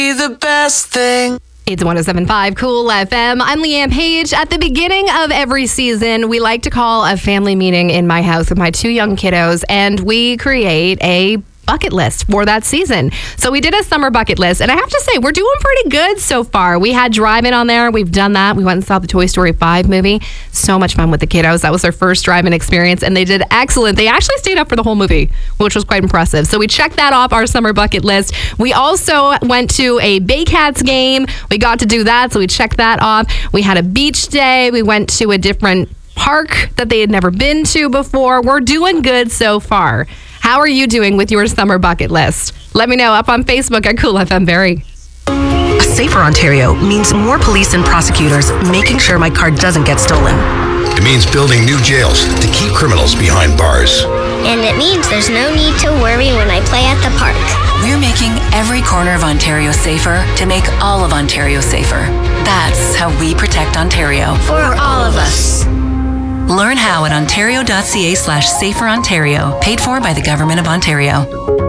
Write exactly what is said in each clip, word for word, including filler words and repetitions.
the best thing. It's one oh seven point five Cool F M. I'm Leanne Page. At the beginning of every season, we like to call a family meeting in my house with my two young kiddos, and we create a bucket list for that season. So we did a summer bucket list, and I have to say, we're doing pretty good so far. We had drive-in on there. We've done that. We went and saw the Toy Story five movie. So much fun with the kiddos. That was their first drive-in experience, and they did excellent. They actually stayed up for the whole movie, which was quite impressive. So we checked that off our summer bucket list. We also went to a Baycats game. We got to do that, so we checked that off. We had a beach day. We went to a different park that they had never been to before. We're doing good so far. How are you doing with your summer bucket list? Let me know up on Facebook at Cool F M Barrie. A safer Ontario means more police and prosecutors making sure my car doesn't get stolen. It means building new jails to keep criminals behind bars. And it means there's no need to worry when I play at the park. We're making every corner of Ontario safer to make all of Ontario safer. That's how we protect Ontario. For all of us. Learn how at ontario.ca slash safer Ontario. Paid for by the Government of Ontario.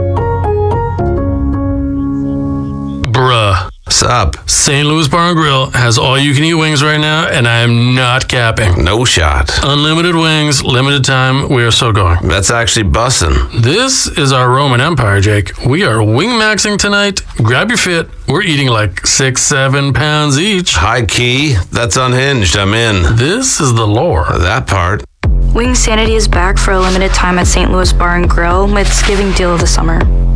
Bruh. Sup? Saint Louis Bar and Grill has all you can eat wings right now, and I am not capping. No shot. Unlimited wings, limited time. We are so going. That's actually bussin'. This is our Roman Empire, Jake. We are wing maxing tonight. Grab your fit. We're eating like six, seven pounds each. High key. That's unhinged. I'm in. This is the lore. That part. Wing Sanity is back for a limited time at Saint Louis Bar and Grill. It's giving deal of the summer.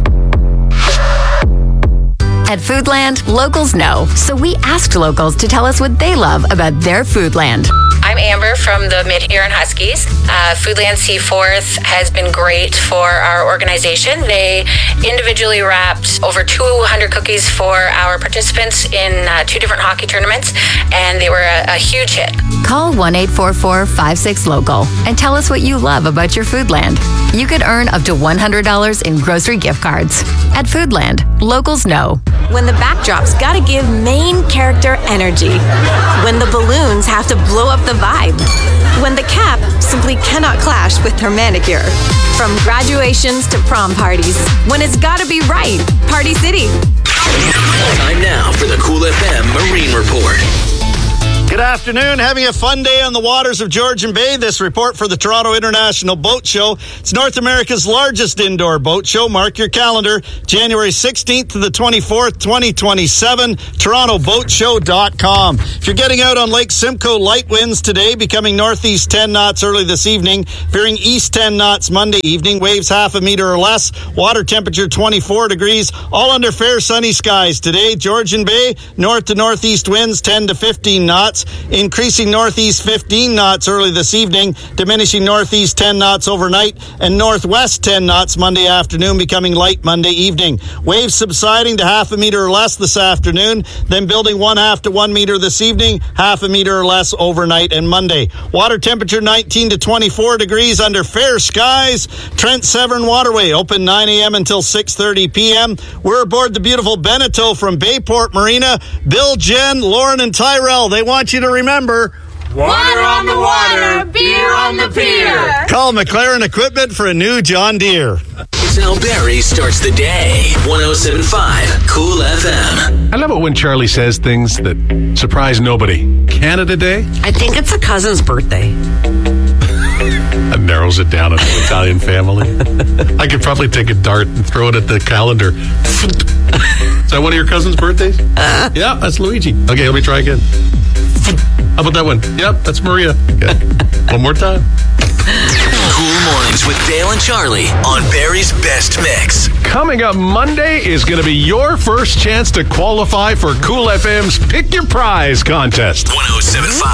At Foodland, locals know. So we asked locals to tell us what they love about their Foodland. I'm Amber from the Mid-Huron Huskies. Uh, Foodland Seaforth has been great for our organization. They individually wrapped over two hundred cookies for our participants in uh, two different hockey tournaments, and they were a, a huge hit. Call one eight four four, five six, local and tell us what you love about your Foodland. You could earn up to one hundred dollars in grocery gift cards. At Foodland, locals know. When the backdrop's gotta give main character energy. When the balloons have to blow up the vibe. When the cap simply cannot clash with her manicure. From graduations to prom parties. When it's gotta be right. Party City. Time now for the Cool F M Marine Report. Good afternoon. Having a fun day on the waters of Georgian Bay. This report for the Toronto International Boat Show. It's North America's largest indoor boat show. Mark your calendar. January sixteenth to the twenty-fourth, twenty twenty-seven. Toronto Boat Show dot com. If you're getting out on Lake Simcoe, light winds today, becoming northeast ten knots early this evening. Veering east ten knots Monday evening. Waves half a meter or less. Water temperature twenty-four degrees. All under fair sunny skies today. Georgian Bay, north to northeast winds ten to fifteen knots. Increasing northeast fifteen knots early this evening, diminishing northeast ten knots overnight, and northwest ten knots Monday afternoon, becoming light Monday evening. Waves subsiding to half a meter or less this afternoon, then building one half to one meter this evening, half a meter or less overnight and Monday. Water temperature nineteen to twenty-four degrees under fair skies. Trent Severn Waterway open nine a.m. until six thirty p.m. We're aboard the beautiful Beneteau from Bayport Marina. Bill, Jen, Lauren, and Tyrell, they want you to remember, water on the water, beer on the pier. Call McLaren Equipment for a new John Deere. It's how Barrie starts the day. one oh seven point five Cool F M. I love it when Charlie says things that surprise nobody. Canada Day? I think it's a cousin's birthday. That narrows it down into an Italian family. I could probably take a dart and throw it at the calendar. Is that one of your cousin's birthdays? Uh, yeah, that's Luigi. Okay, let me try again. How about that one? Yep, that's Maria. Okay. One more time. Cool Mornings with Dale and Charlie on Barrie's Best Mix. Coming up Monday is going to be your first chance to qualify for Cool F M's Pick Your Prize contest. one oh seven point five